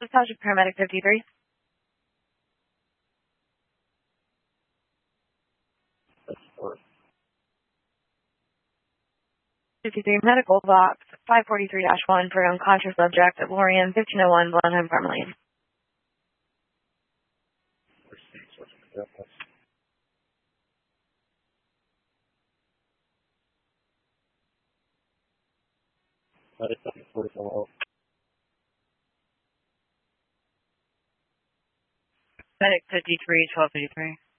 Township Paramedic 53. 53 Medical Box 543-1 for unconscious subject at Lorien 1501 Blenheim Farm Lane. Medic 53 1253.